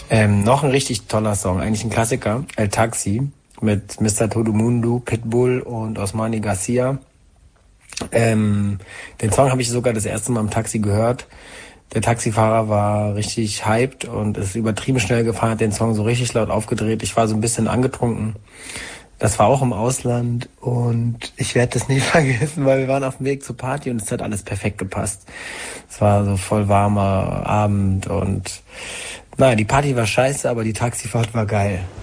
Noch ein richtig toller Song, eigentlich ein Klassiker, El Taxi mit Mr. Todomundo, Pitbull und Osmani Garcia. Den Song habe ich sogar das erste Mal im Taxi gehört. Der Taxifahrer war richtig hyped und ist übertrieben schnell gefahren, hat den Song so richtig laut aufgedreht. Ich war so ein bisschen angetrunken. Das war auch im Ausland und ich werde das nie vergessen, weil wir waren auf dem Weg zur Party und es hat alles perfekt gepasst. Es war so voll warmer Abend und naja, die Party war scheiße, aber die Taxifahrt war geil.